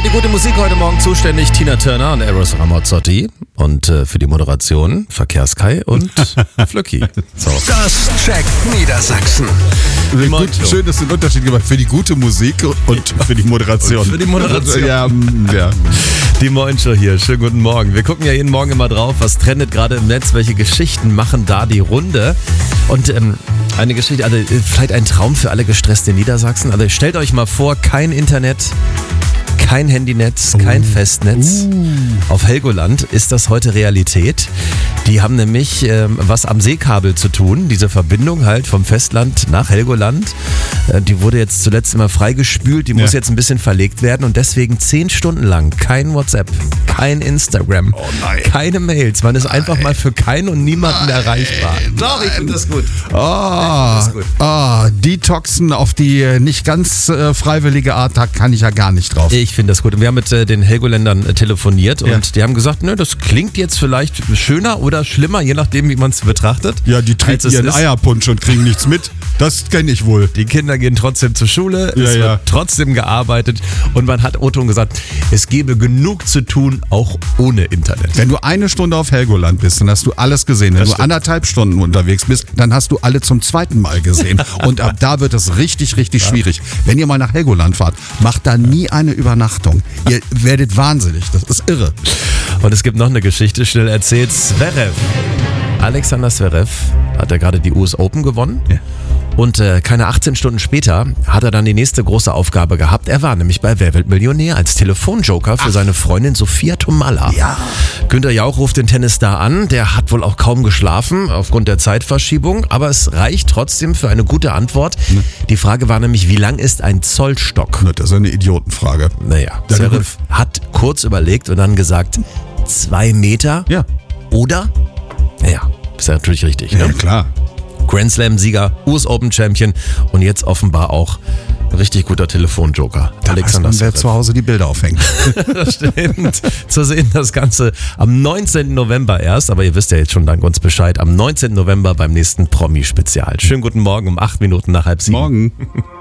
Für die gute Musik heute Morgen zuständig Tina Turner und Eros Ramazzotti. Und für die Moderation Verkehrskai und Flöcki. So. Das checkt Niedersachsen. Gut, schön, dass du den Unterschied gemacht hast für die gute Musik und für die Moderation. Und für die Moderation. Ja. Die Moin Show hier. Schönen guten Morgen. Wir gucken ja jeden Morgen immer drauf, was trendet gerade im Netz, welche Geschichten machen da die Runde. Und eine Geschichte, also vielleicht ein Traum für alle Gestressten in Niedersachsen. Also stellt euch mal vor, kein Internet, kein Handynetz, kein Festnetz. Auf Helgoland ist das heute Realität. Die haben nämlich was am Seekabel zu tun. Diese Verbindung halt vom Festland nach Helgoland. Die wurde jetzt zuletzt immer freigespült. Die muss jetzt ein bisschen verlegt werden. Und deswegen 10 Stunden lang kein WhatsApp, kein Instagram, keine Mails. Man ist einfach mal für keinen und niemanden erreichbar. Doch, ich finde das gut. Detoxen auf die nicht ganz freiwillige Art, da kann ich ja gar nicht drauf. Ich finde das gut. Und wir haben mit den Helgoländern telefoniert und die haben gesagt, ne, das klingt jetzt vielleicht schöner oder schlimmer, je nachdem, wie man es betrachtet. Ja, die trinken ihren Eierpunsch und kriegen nichts mit. Das kenne ich wohl. Die Kinder gehen trotzdem zur Schule, es wird trotzdem gearbeitet und man hat Otto gesagt, es gäbe genug zu tun, auch ohne Internet. Wenn du 1 Stunde auf Helgoland bist, dann hast du alles gesehen. Wenn du 1,5 Stunden unterwegs bist, dann hast du alle zum 2. Mal gesehen. Und ab da wird es richtig, richtig schwierig. Wenn ihr mal nach Helgoland fahrt, macht da nie eine Übernachtung. Ihr werdet wahnsinnig. Das ist irre. Und es gibt noch eine Geschichte, schnell erzählt. Zverev. Alexander Zverev hat ja gerade die US Open gewonnen. Ja. Und keine 18 Stunden später hat er dann die nächste große Aufgabe gehabt. Er war nämlich bei Wer wird Millionär als Telefonjoker für seine Freundin Sophia Tomalla. Ja. Günther Jauch ruft den Tennisstar an. Der hat wohl auch kaum geschlafen aufgrund der Zeitverschiebung. Aber es reicht trotzdem für eine gute Antwort. Die Frage war nämlich, wie lang ist ein Zollstock? Das ist eine Idiotenfrage. Naja, Zverev hat kurz überlegt und dann gesagt, 2 Meter? Ja. Oder? Naja, ist ja natürlich richtig. Ne? Ja, klar. Grand Slam-Sieger, US Open Champion und jetzt offenbar auch richtig guter Telefonjoker. Da Alexander weiß man, wer zu Hause die Bilder aufhängt. Das stimmt. Zu sehen das Ganze am 19. November erst, aber ihr wisst ja jetzt schon dank uns Bescheid, am 19. November beim nächsten Promi-Spezial. Schönen guten Morgen um 8 Minuten nach 6:30. Morgen.